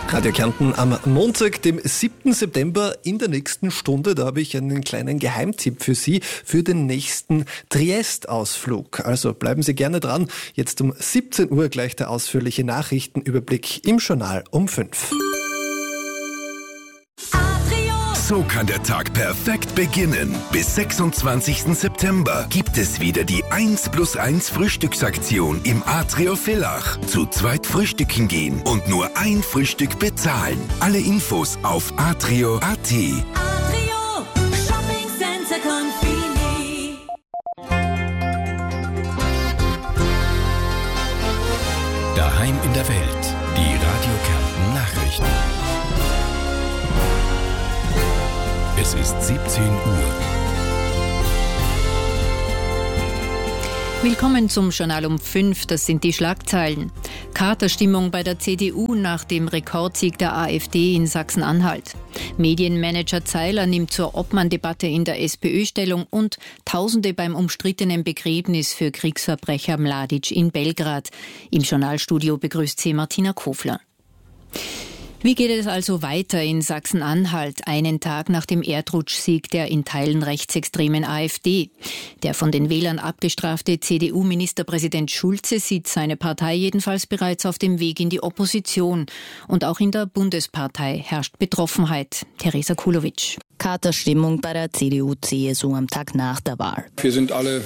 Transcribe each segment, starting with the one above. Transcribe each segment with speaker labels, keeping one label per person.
Speaker 1: Radio Kärnten am Montag, dem 7. September in der nächsten Stunde. Da habe ich einen kleinen Geheimtipp für Sie für den nächsten Triest-Ausflug. Also bleiben Sie gerne dran. Jetzt um 17 Uhr gleich der ausführliche Nachrichtenüberblick im Journal um 5.
Speaker 2: So kann der Tag perfekt beginnen. Bis 26. September gibt es wieder die 1+1 Frühstücksaktion im Atrio Villach. Zu zweit frühstücken gehen und nur ein Frühstück bezahlen. Alle Infos auf atrio.at.
Speaker 3: Atrio Shopping Center Confini.
Speaker 4: Daheim in der Welt. Die Radio Kärnten Nachrichten. Es ist 17 Uhr.
Speaker 5: Willkommen zum Journal um 5. Das sind die Schlagzeilen. Katerstimmung bei der CDU nach dem Rekordsieg der AfD in Sachsen-Anhalt. Medienmanager Zeiler nimmt zur Obmann-Debatte in der SPÖ Stellung und Tausende beim umstrittenen Begräbnis für Kriegsverbrecher Mladic in Belgrad. Im Journalstudio begrüßt sie Martina Kofler. Wie geht es also weiter in Sachsen-Anhalt, einen Tag nach dem Erdrutschsieg der in Teilen rechtsextremen AfD? Der von den Wählern abgestrafte CDU-Ministerpräsident Schulze sieht seine Partei jedenfalls bereits auf dem Weg in die Opposition. Und auch in der Bundespartei herrscht Betroffenheit. Theresa Kulowitsch.
Speaker 6: Katerstimmung bei der CDU-CSU am Tag nach der Wahl.
Speaker 7: Wir sind alle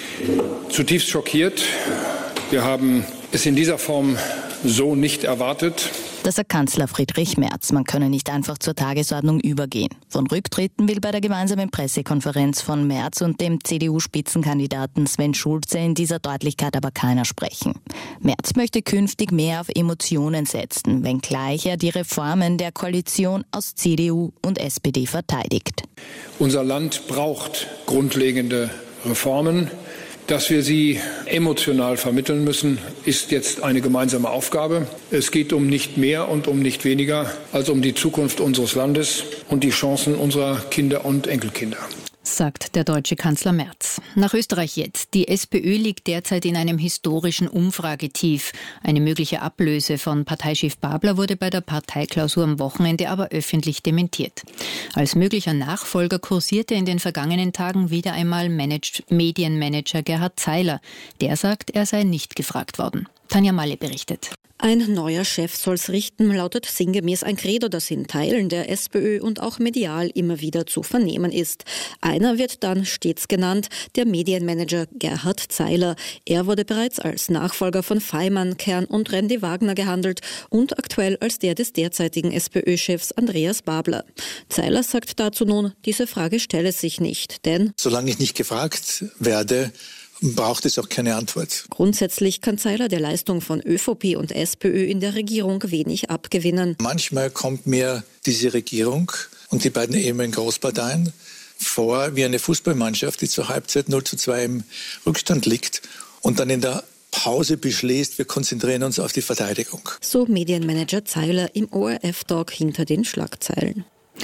Speaker 7: zutiefst schockiert. Wir haben es in dieser Form so nicht erwartet.
Speaker 6: Das sagt Kanzler Friedrich Merz. Man könne nicht einfach zur Tagesordnung übergehen. Von Rücktritten will bei der gemeinsamen Pressekonferenz von Merz und dem CDU-Spitzenkandidaten Sven Schulze in dieser Deutlichkeit aber keiner sprechen. Merz möchte künftig mehr auf Emotionen setzen, wenngleich er die Reformen der Koalition aus CDU und SPD verteidigt.
Speaker 7: Unser Land braucht grundlegende Reformen. Dass wir sie emotional vermitteln müssen, ist jetzt eine gemeinsame Aufgabe. Es geht um nicht mehr und um nicht weniger als um die Zukunft unseres Landes und die Chancen unserer Kinder und Enkelkinder,
Speaker 5: sagt der deutsche Kanzler Merz. Nach Österreich jetzt. Die SPÖ liegt derzeit in einem historischen Umfragetief. Eine mögliche Ablöse von Parteichef Babler wurde bei der Parteiklausur am Wochenende aber öffentlich dementiert. Als möglicher Nachfolger kursierte in den vergangenen Tagen wieder einmal Medienmanager Gerhard Zeiler. Der sagt, er sei nicht gefragt worden. Tanja Malle berichtet.
Speaker 8: Ein neuer Chef soll's richten, lautet sinngemäß ein Credo, das in Teilen der SPÖ und auch medial immer wieder zu vernehmen ist. Einer wird dann stets genannt, der Medienmanager Gerhard Zeiler. Er wurde bereits als Nachfolger von Faymann, Kern und Randy Wagner gehandelt und aktuell als der des derzeitigen SPÖ-Chefs Andreas Babler. Zeiler sagt dazu nun, diese Frage stelle sich nicht, denn
Speaker 9: solange ich nicht gefragt werde, braucht es auch keine Antwort.
Speaker 8: Grundsätzlich kann Zeiler der Leistung von ÖVP und SPÖ in der Regierung wenig abgewinnen.
Speaker 9: Manchmal kommt mir diese Regierung und die beiden ehemaligen Großparteien vor wie eine Fußballmannschaft, die zur Halbzeit 0:2 im Rückstand liegt und dann in der Pause beschließt, wir konzentrieren uns auf die Verteidigung.
Speaker 8: So Medienmanager Zeiler im ORF-Talk hinter den Schlagzeilen.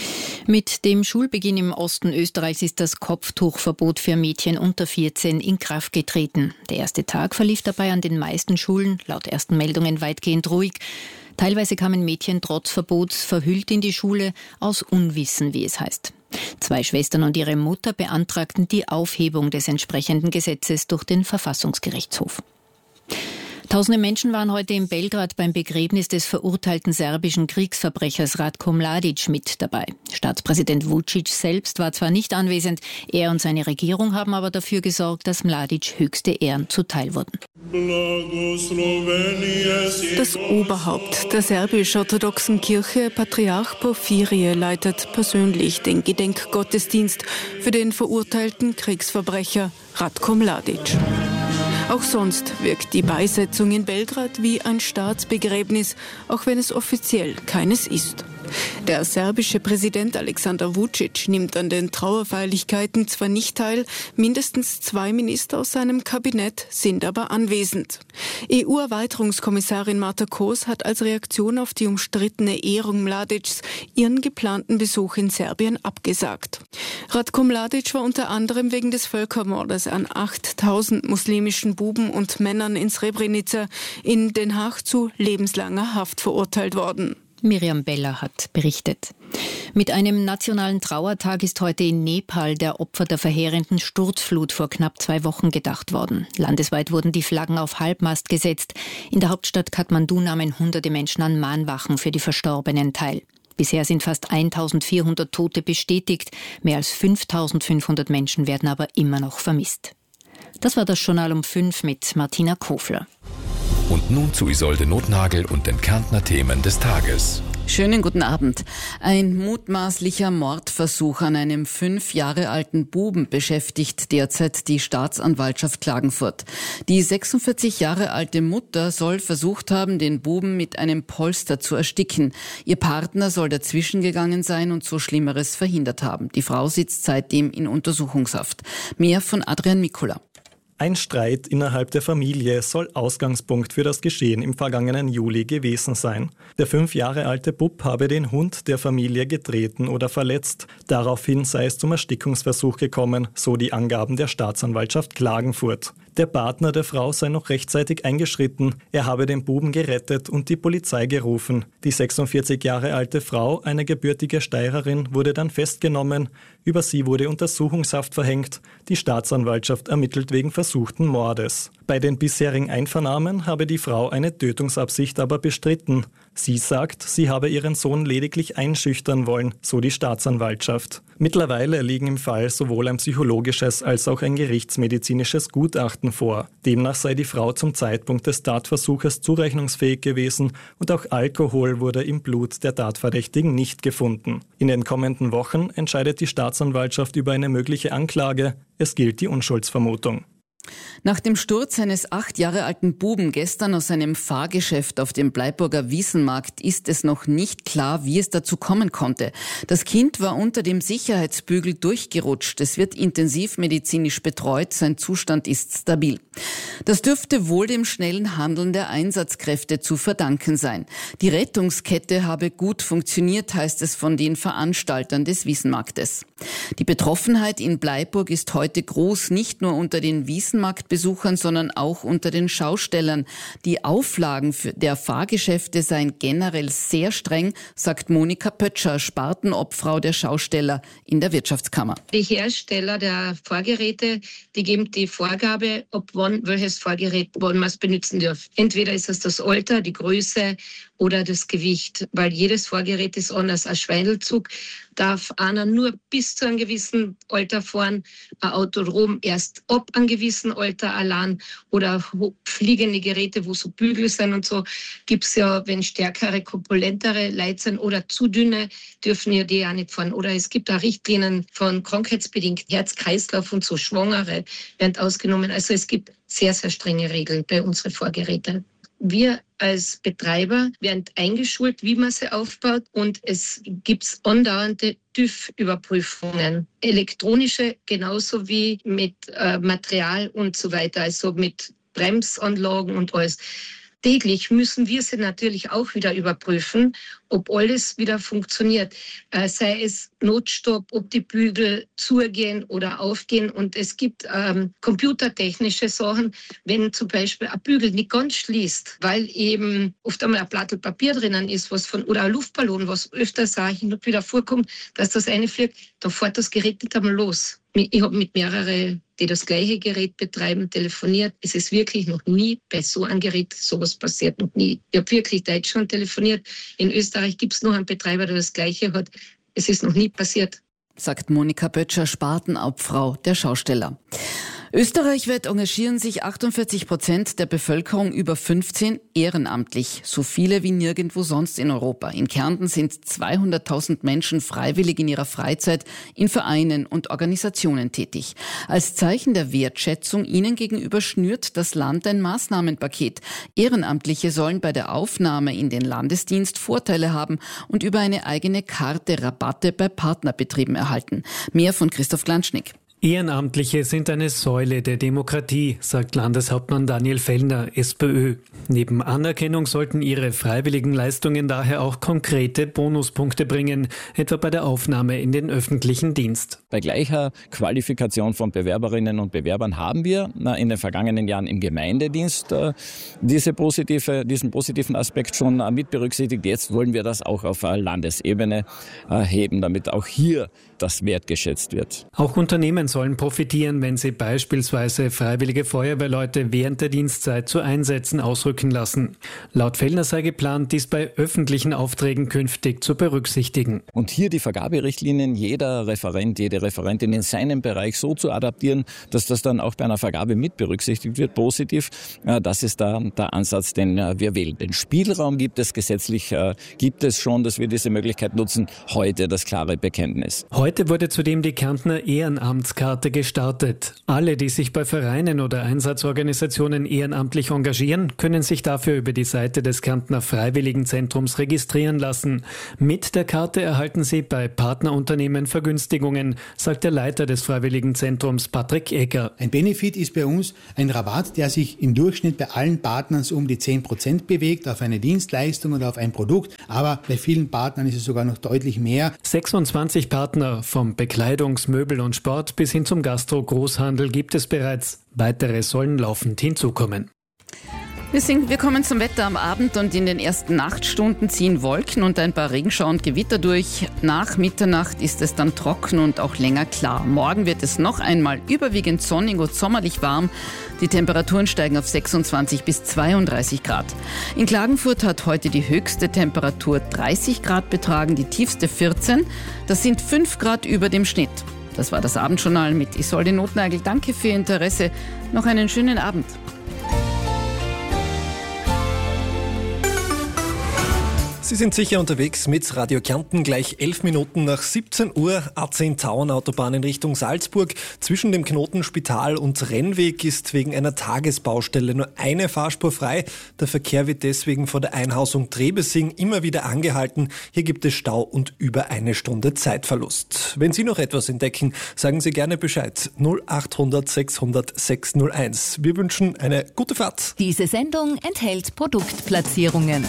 Speaker 5: Mit dem Schulbeginn im Osten Österreichs ist das Kopftuchverbot für Mädchen unter 14 in Kraft getreten. Der erste Tag verlief dabei an den meisten Schulen, laut ersten Meldungen weitgehend ruhig. Teilweise kamen Mädchen trotz Verbots verhüllt in die Schule, aus Unwissen, wie es heißt. 2 Schwestern und ihre Mutter beantragten die Aufhebung des entsprechenden Gesetzes durch den Verfassungsgerichtshof. Tausende Menschen waren heute in Belgrad beim Begräbnis des verurteilten serbischen Kriegsverbrechers Ratko Mladic mit dabei. Staatspräsident Vučić selbst war zwar nicht anwesend, er und seine Regierung haben aber dafür gesorgt, dass Mladic höchste Ehren zuteil wurden.
Speaker 10: Das Oberhaupt der serbisch-orthodoxen Kirche, Patriarch Porphyrie, leitet persönlich den Gedenkgottesdienst für den verurteilten Kriegsverbrecher Ratko Mladic. Auch sonst wirkt die Beisetzung in Belgrad wie ein Staatsbegräbnis, auch wenn es offiziell keines ist. Der serbische Präsident Aleksandar Vučić nimmt an den Trauerfeierlichkeiten zwar nicht teil, mindestens 2 Minister aus seinem Kabinett sind aber anwesend. EU-Erweiterungskommissarin Marta Kos hat als Reaktion auf die umstrittene Ehrung Mladics ihren geplanten Besuch in Serbien abgesagt. Ratko Mladic war unter anderem wegen des Völkermordes an 8000 muslimischen Buben und Männern in Srebrenica in Den Haag zu lebenslanger Haft verurteilt worden.
Speaker 5: Miriam Beller hat berichtet. Mit einem nationalen Trauertag ist heute in Nepal der Opfer der verheerenden Sturzflut vor knapp 2 Wochen gedacht worden. Landesweit wurden die Flaggen auf Halbmast gesetzt. In der Hauptstadt Kathmandu nahmen hunderte Menschen an Mahnwachen für die Verstorbenen teil. Bisher sind fast 1400 Tote bestätigt. Mehr als 5500 Menschen werden aber immer noch vermisst. Das war das Journal um 5 mit Martina Kofler.
Speaker 4: Und nun zu Isolde Nothnagel und den Kärntner Themen des Tages.
Speaker 11: Schönen guten Abend. Ein mutmaßlicher Mordversuch an einem 5 Jahre alten Buben beschäftigt derzeit die Staatsanwaltschaft Klagenfurt. Die 46 Jahre alte Mutter soll versucht haben, den Buben mit einem Polster zu ersticken. Ihr Partner soll dazwischen gegangen sein und so Schlimmeres verhindert haben. Die Frau sitzt seitdem in Untersuchungshaft. Mehr von Adrian Mikula.
Speaker 12: Ein Streit innerhalb der Familie soll Ausgangspunkt für das Geschehen im vergangenen Juli gewesen sein. Der 5 Jahre alte Bub habe den Hund der Familie getreten oder verletzt. Daraufhin sei es zum Erstickungsversuch gekommen, so die Angaben der Staatsanwaltschaft Klagenfurt. Der Partner der Frau sei noch rechtzeitig eingeschritten. Er habe den Buben gerettet und die Polizei gerufen. Die 46 Jahre alte Frau, eine gebürtige Steirerin, wurde dann festgenommen. Über sie wurde Untersuchungshaft verhängt. Die Staatsanwaltschaft ermittelt wegen versuchten Mordes. Bei den bisherigen Einvernahmen habe die Frau eine Tötungsabsicht aber bestritten. Sie sagt, sie habe ihren Sohn lediglich einschüchtern wollen, so die Staatsanwaltschaft. Mittlerweile liegen im Fall sowohl ein psychologisches als auch ein gerichtsmedizinisches Gutachten vor. Demnach sei die Frau zum Zeitpunkt des Tatversuches zurechnungsfähig gewesen und auch Alkohol wurde im Blut der Tatverdächtigen nicht gefunden. In den kommenden Wochen entscheidet die Staatsanwaltschaft über eine mögliche Anklage. Es gilt die Unschuldsvermutung.
Speaker 11: Nach dem Sturz eines 8 Jahre alten Buben gestern aus einem Fahrgeschäft auf dem Bleiburger Wiesenmarkt ist es noch nicht klar, wie es dazu kommen konnte. Das Kind war unter dem Sicherheitsbügel durchgerutscht. Es wird intensivmedizinisch betreut. Sein Zustand ist stabil. Das dürfte wohl dem schnellen Handeln der Einsatzkräfte zu verdanken sein. Die Rettungskette habe gut funktioniert, heißt es von den Veranstaltern des Wiesenmarktes. Die Betroffenheit in Bleiburg ist heute groß, nicht nur unter den Wiesenmarktbesuchern, sondern auch unter den Schaustellern. Die Auflagen der Fahrgeschäfte seien generell sehr streng, sagt Monika Pötscher, Spartenobfrau der Schausteller in der Wirtschaftskammer.
Speaker 13: Die Hersteller der Fahrgeräte, die geben die Vorgabe, welches Fahrgerät wann man es benutzen darf. Entweder ist es das Alter, die Größe oder das Gewicht, weil jedes Fahrgerät ist anders. Ein Schweinelzug darf einer nur bis zu einem gewissen Alter fahren, ein Autodrom erst ab einem gewissen Alter allein oder fliegende Geräte, wo so Bügel sind und so, gibt es ja, wenn stärkere, korpulentere Leute sind oder zu dünne, dürfen ja die auch nicht fahren. Oder es gibt auch Richtlinien von krankheitsbedingt Herz-Kreislauf und so Schwangere werden ausgenommen. Also es gibt sehr, sehr strenge Regeln bei unseren Fahrgeräten. Wir als Betreiber werden eingeschult, wie man sie aufbaut, und es gibt andauernde TÜV-Überprüfungen. Elektronische genauso wie mit Material und so weiter, also mit Bremsanlagen und alles. Täglich müssen wir sie natürlich auch wieder überprüfen, ob alles wieder funktioniert. Sei es Notstopp, ob die Bügel zugehen oder aufgehen. Und es gibt computertechnische Sachen, wenn zum Beispiel ein Bügel nicht ganz schließt, weil eben oft einmal ein Blatt Papier drinnen ist, oder ein Luftballon, was öfters auch hin und wieder vorkommt, dass das reinfliegt, da fährt das Gerät nicht einmal los. Ich habe mit mehreren, die das gleiche Gerät betreiben, telefoniert. Es ist wirklich noch nie bei so einem Gerät sowas passiert, noch nie. Ich habe wirklich Deutschland telefoniert. In Österreich gibt es noch einen Betreiber, der das Gleiche hat. Es ist noch nie passiert.
Speaker 11: Sagt Monika Böttcher, Spartenobfrau der Schausteller. Österreichweit engagieren sich 48% der Bevölkerung über 15 ehrenamtlich. So viele wie nirgendwo sonst in Europa. In Kärnten sind 200.000 Menschen freiwillig in ihrer Freizeit in Vereinen und Organisationen tätig. Als Zeichen der Wertschätzung ihnen gegenüber schnürt das Land ein Maßnahmenpaket. Ehrenamtliche sollen bei der Aufnahme in den Landesdienst Vorteile haben und über eine eigene Karte Rabatte bei Partnerbetrieben erhalten. Mehr von Christoph Glanschnick.
Speaker 14: Ehrenamtliche sind eine Säule der Demokratie, sagt Landeshauptmann Daniel Fellner, SPÖ. Neben Anerkennung sollten ihre freiwilligen Leistungen daher auch konkrete Bonuspunkte bringen, etwa bei der Aufnahme in den öffentlichen Dienst.
Speaker 15: Bei gleicher Qualifikation von Bewerberinnen und Bewerbern haben wir in den vergangenen Jahren im Gemeindedienst diesen positiven Aspekt schon mit berücksichtigt. Jetzt wollen wir das auch auf Landesebene heben, damit auch hier das wertgeschätzt wird.
Speaker 14: Auch Unternehmen sollen profitieren, wenn sie beispielsweise freiwillige Feuerwehrleute während der Dienstzeit zu Einsätzen ausrücken lassen. Laut Fellner sei geplant, dies bei öffentlichen Aufträgen künftig zu berücksichtigen.
Speaker 15: Und hier die Vergaberichtlinien jeder Referent, jede Referentin in seinem Bereich so zu adaptieren, dass das dann auch bei einer Vergabe mit berücksichtigt wird, positiv. Das ist da der Ansatz, den wir wählen. Den Spielraum gibt es gesetzlich, gibt es schon, dass wir diese Möglichkeit nutzen. Heute das klare Bekenntnis.
Speaker 14: Heute wurde zudem die Kärntner Ehrenamtskarte gestartet. Alle, die sich bei Vereinen oder Einsatzorganisationen ehrenamtlich engagieren, können sich dafür über die Seite des Kärntner Freiwilligenzentrums registrieren lassen. Mit der Karte erhalten sie bei Partnerunternehmen Vergünstigungen, sagt der Leiter des Freiwilligenzentrums Patrick Egger.
Speaker 16: Ein Benefit ist bei uns ein Rabatt, der sich im Durchschnitt bei allen Partnern so um die 10% bewegt, auf eine Dienstleistung oder auf ein Produkt. Aber bei vielen Partnern ist es sogar noch deutlich mehr.
Speaker 14: 26 Partner vom Bekleidungs-, Möbel- und Sport bis hin zum Gastro-Großhandel gibt es bereits. Weitere sollen laufend hinzukommen.
Speaker 11: Wir kommen zum Wetter am Abend und in den ersten Nachtstunden ziehen Wolken und ein paar Regenschauer und Gewitter durch. Nach Mitternacht ist es dann trocken und auch länger klar. Morgen wird es noch einmal überwiegend sonnig und sommerlich warm. Die Temperaturen steigen auf 26 bis 32 Grad. In Klagenfurt hat heute die höchste Temperatur 30 Grad betragen, die tiefste 14. Das sind 5 Grad über dem Schnitt. Das war das Abendjournal mit Isolde Notnagel. Danke für Ihr Interesse. Noch einen schönen Abend.
Speaker 1: Sie sind sicher unterwegs mit Radio Kärnten, gleich 11 Minuten nach 17 Uhr, A10 Tauernautobahn in Richtung Salzburg. Zwischen dem Knoten Spital und Rennweg ist wegen einer Tagesbaustelle nur eine Fahrspur frei. Der Verkehr wird deswegen vor der Einhausung Trebesing immer wieder angehalten. Hier gibt es Stau und über eine Stunde Zeitverlust. Wenn Sie noch etwas entdecken, sagen Sie gerne Bescheid. 0800 600 601. Wir wünschen eine gute Fahrt.
Speaker 17: Diese Sendung enthält Produktplatzierungen.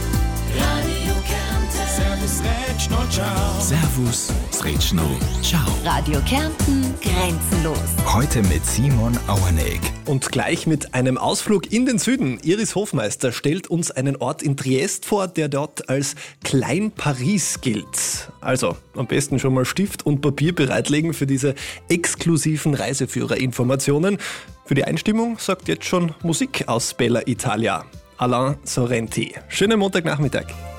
Speaker 2: Servus, Sretschno, ciao.
Speaker 17: Radio Kärnten, grenzenlos.
Speaker 2: Heute mit Simon Auerneck.
Speaker 1: Und gleich mit einem Ausflug in den Süden. Iris Hofmeister stellt uns einen Ort in Triest vor, der dort als Klein-Paris gilt. Also am besten schon mal Stift und Papier bereitlegen für diese exklusiven Reiseführerinformationen. Für die Einstimmung sagt jetzt schon Musik aus Bella Italia. Alain Sorrenti. Schönen Montagnachmittag.